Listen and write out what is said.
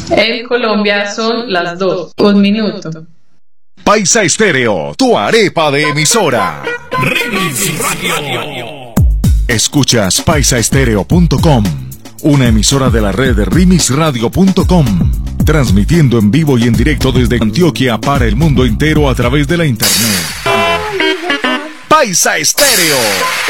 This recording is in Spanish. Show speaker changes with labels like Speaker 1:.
Speaker 1: En Colombia son las 2, 1 minuto.
Speaker 2: Paisa Estéreo, tu arepa de emisora.
Speaker 3: Remix Radio.
Speaker 2: Escuchas paisaestereo.com, una emisora de la red remixradio.com, transmitiendo en vivo y en directo desde Antioquia para el mundo entero a través de la internet. Paisa Estéreo.